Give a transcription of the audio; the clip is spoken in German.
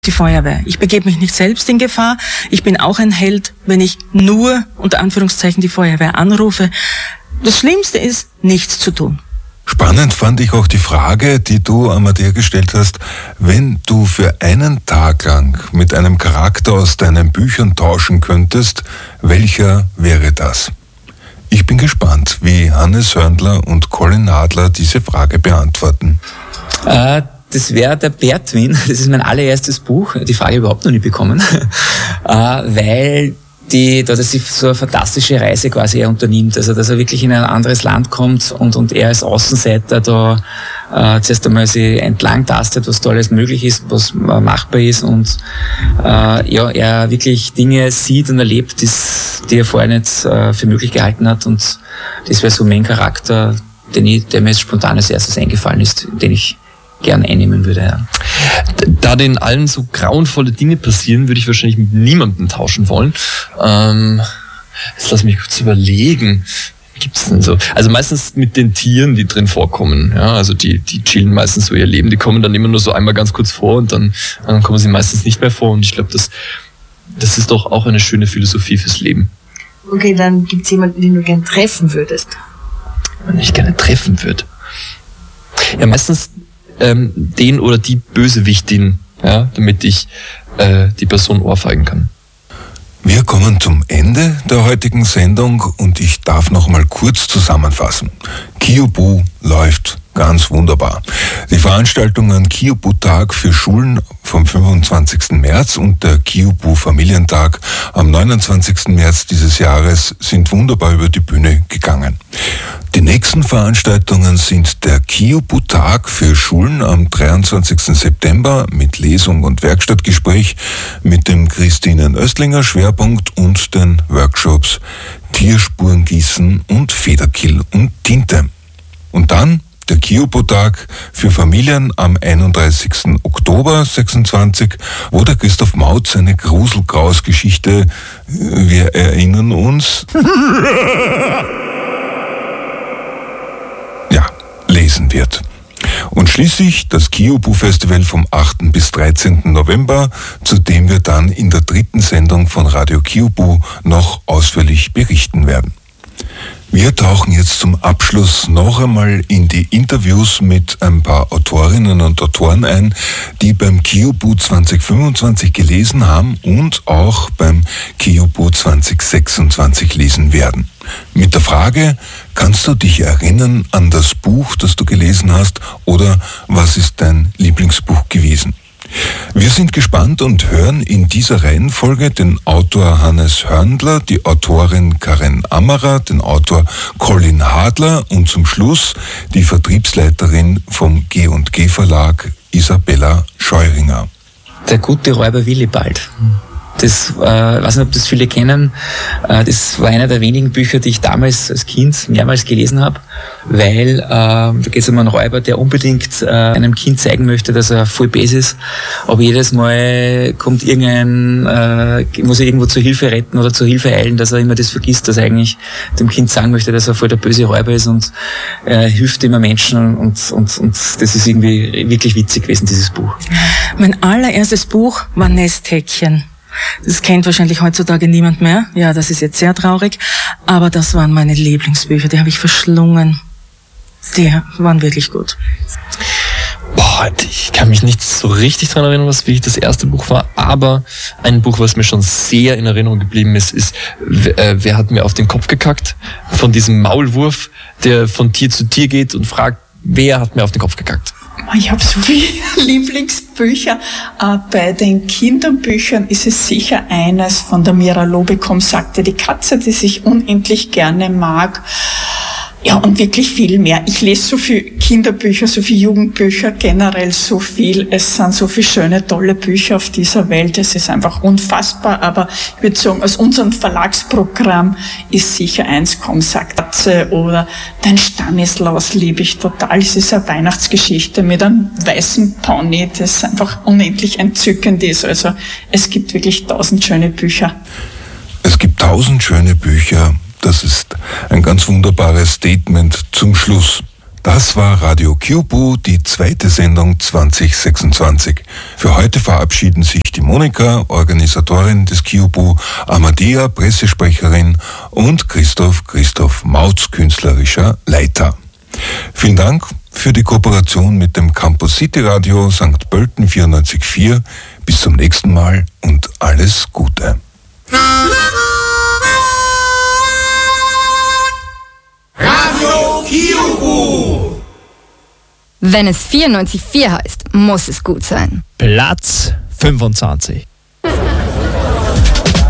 die Feuerwehr. Ich begebe mich nicht selbst in Gefahr. Ich bin auch ein Held, wenn ich nur, unter Anführungszeichen, die Feuerwehr anrufe. Das Schlimmste ist, nichts zu tun. Spannend fand ich auch die Frage, die du Amadea gestellt hast. Wenn du für einen Tag lang mit einem Charakter aus deinen Büchern tauschen könntest, welcher wäre das? Ich bin gespannt, wie Hannes Hörndler und Colin Hadler diese Frage beantworten. Das wäre der Bertwin. Das ist mein allererstes Buch. Die Frage überhaupt noch nicht bekommen. Weil dass er sich so eine fantastische Reise quasi unternimmt. Also, dass er wirklich in ein anderes Land kommt und er als Außenseiter da zuerst einmal sich entlang tastet, was da alles möglich ist, was machbar ist und er wirklich Dinge sieht und erlebt, die er vorher nicht für möglich gehalten hat. Und das wäre so mein Charakter, der mir jetzt spontan als erstes eingefallen ist, den ich gern einnehmen würde. Ja. Da den allen so grauenvolle Dinge passieren, würde ich wahrscheinlich mit niemandem tauschen wollen. Jetzt lass mich kurz überlegen. Gibt's denn so? Also meistens mit den Tieren, die drin vorkommen. Ja, also die chillen meistens so ihr Leben. Die kommen dann immer nur so einmal ganz kurz vor und dann kommen sie meistens nicht mehr vor. Und ich glaube, das ist doch auch eine schöne Philosophie fürs Leben. Okay, dann gibt's jemanden, den du gern treffen würdest. Wenn ich gerne treffen würde. Ja, meistens den oder die Bösewichtin, ja, damit ich die Person ohrfeigen kann. Wir kommen zum Ende der heutigen Sendung und ich darf noch mal kurz zusammenfassen. Kiubu läuft ganz wunderbar. Die Veranstaltungen Kiubu-Tag für Schulen vom 25. März und der Kiubu-Familientag am 29. März dieses Jahres sind wunderbar über die Bühne gegangen. Die nächsten Veranstaltungen sind der Kiubu-Tag für Schulen am 23. September mit Lesung und Werkstattgespräch mit dem Christinen-Östlinger Schwerpunkt und den Workshops Tierspurengießen und Federkill und Tinte. Und dann der Kiubu-Tag für Familien am 31. Oktober 26, wo der Christoph Mautz seine Gruselgraus-Geschichte, wir erinnern uns, lesen wird. Und schließlich das Kiubu-Festival vom 8. bis 13. November, zu dem wir dann in der 3. Sendung von Radio Kiubu noch ausführlich berichten werden. Wir tauchen jetzt zum Abschluss noch einmal in die Interviews mit ein paar Autorinnen und Autoren ein, die beim Kiubu 2025 gelesen haben und auch beim Kiubu 2026 lesen werden. Mit der Frage, kannst du dich erinnern an das Buch, das du gelesen hast, oder was ist dein Lieblingsbuch gewesen? Wir sind gespannt und hören in dieser Reihenfolge den Autor Hannes Hörndler, die Autorin Karin Ammerer, den Autor Colin Hadler und zum Schluss die Vertriebsleiterin vom G&G Verlag Isabella Scheuringer. Der gute Räuber Willibald. Das, weiß nicht, ob das viele kennen, das war einer der wenigen Bücher, die ich damals als Kind mehrmals gelesen habe, weil da geht es um einen Räuber, der unbedingt einem Kind zeigen möchte, dass er voll bes ist, aber jedes Mal kommt muss er irgendwo zur Hilfe retten oder zur Hilfe eilen, dass er immer das vergisst, dass er eigentlich dem Kind sagen möchte, dass er voll der böse Räuber ist und hilft immer Menschen und das ist irgendwie wirklich witzig gewesen, dieses Buch. Mein allererstes Buch war Nesthäkchen. Das kennt wahrscheinlich heutzutage niemand mehr. Ja, das ist jetzt sehr traurig. Aber das waren meine Lieblingsbücher. Die habe ich verschlungen. Die waren wirklich gut. Ich kann mich nicht so richtig daran erinnern, was wirklich das erste Buch war. Aber ein Buch, was mir schon sehr in Erinnerung geblieben ist Wer hat mir auf den Kopf gekackt? Von diesem Maulwurf, der von Tier zu Tier geht und fragt, wer hat mir auf den Kopf gekackt? Ich habe so viele Lieblingsbücher. Bei den Kinderbüchern ist es sicher eines von der Mira Lobekom, sagte die Katze, die ich unendlich gerne mag. Ja, und wirklich viel mehr. Ich lese so viel Kinderbücher, so viel Jugendbücher, generell so viel. Es sind so viele schöne, tolle Bücher auf dieser Welt. Es ist einfach unfassbar. Aber ich würde sagen, aus unserem Verlagsprogramm ist sicher eins, komm, sagt Katze oder den Stanislaus liebe ich total. Es ist eine Weihnachtsgeschichte mit einem weißen Pony, das einfach unendlich entzückend ist. Also es gibt wirklich 1000 schöne Bücher. Es gibt 1000 schöne Bücher. Das ist ein ganz wunderbares Statement zum Schluss. Das war Radio Kyobu, die zweite Sendung 2026. Für heute verabschieden sich die Monika, Organisatorin des Kyobu, Amadea, Pressesprecherin und Christoph Mautz, künstlerischer Leiter. Vielen Dank für die Kooperation mit dem Campus City Radio St. Pölten 94.4. Bis zum nächsten Mal und alles Gute. Radio Kyobu. Wenn es 94.4 heißt, muss es gut sein. Platz 25.